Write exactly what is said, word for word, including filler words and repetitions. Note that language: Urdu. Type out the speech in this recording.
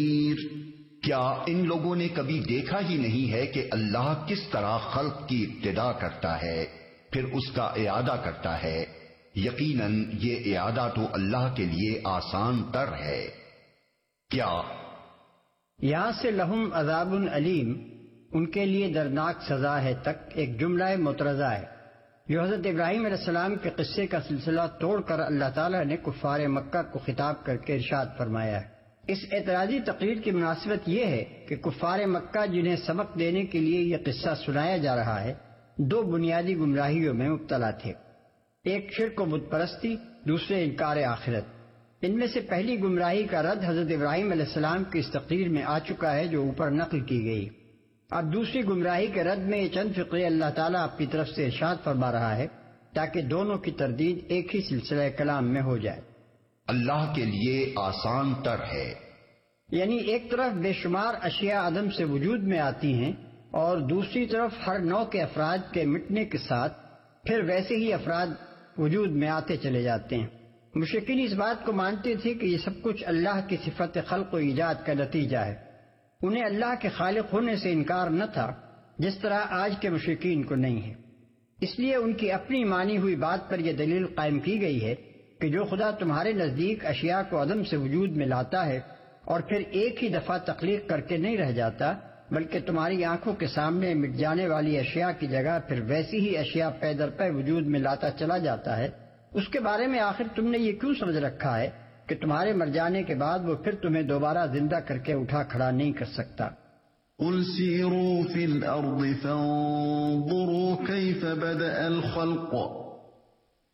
کیا ان لوگوں نے کبھی دیکھا ہی نہیں ہے کہ اللہ کس طرح خلق کی ابتدا کرتا ہے پھر اس کا اعادہ کرتا ہے؟ یقیناً یہ اعادہ تو اللہ کے لیے آسان تر ہے۔ کیا یہاں سے لہم عذاب علیم، ان کے لیے دردناک سزا ہے تک ایک جملہ مترضہ ہے جو حضرت ابراہیم علیہ السلام کے قصے کا سلسلہ توڑ کر اللہ تعالیٰ نے کفار مکہ کو خطاب کر کے ارشاد فرمایا ہے۔ اس اعتراضی تقریر کی مناسبت یہ ہے کہ کفار مکہ جنہیں سبق دینے کے لیے یہ قصہ سنایا جا رہا ہے دو بنیادی گمراہیوں میں مبتلا تھے، ایک شرک و بت پرستی، دوسرے انکار آخرت۔ ان میں سے پہلی گمراہی کا رد حضرت ابراہیم علیہ السلام کی اس تقریر میں آ چکا ہے جو اوپر نقل کی گئی۔ اب دوسری گمراہی کے رد میں یہ چند فقرے اللہ تعالیٰ اپنی طرف سے ارشاد فرما رہا ہے تاکہ دونوں کی تردید ایک ہی سلسلہ کلام میں ہو جائے۔ اللہ کے لیے آسان تر ہے، یعنی ایک طرف بے شمار اشیاء عدم سے وجود میں آتی ہیں اور دوسری طرف ہر نوع کے افراد کے مٹنے کے ساتھ پھر ویسے ہی افراد وجود میں آتے چلے جاتے ہیں۔ مشرکین اس بات کو مانتے تھے کہ یہ سب کچھ اللہ کی صفت خلق و ایجاد کا نتیجہ ہے، انہیں اللہ کے خالق ہونے سے انکار نہ تھا جس طرح آج کے مشرکین کو نہیں ہے۔ اس لیے ان کی اپنی مانی ہوئی بات پر یہ دلیل قائم کی گئی ہے کہ جو خدا تمہارے نزدیک اشیاء کو عدم سے وجود میں لاتا ہے اور پھر ایک ہی دفعہ تخلیق کر کے نہیں رہ جاتا بلکہ تمہاری آنکھوں کے سامنے مٹ جانے والی اشیاء کی جگہ پھر ویسی ہی اشیاء پے در پے وجود میں لاتا چلا جاتا ہے، اس کے بارے میں آخر تم نے یہ کیوں سمجھ رکھا ہے کہ تمہارے مر جانے کے بعد وہ پھر تمہیں دوبارہ زندہ کر کے اٹھا کھڑا نہیں کر سکتا؟ قل سیروا فی الارض فانظروا کیف بدأ الخلق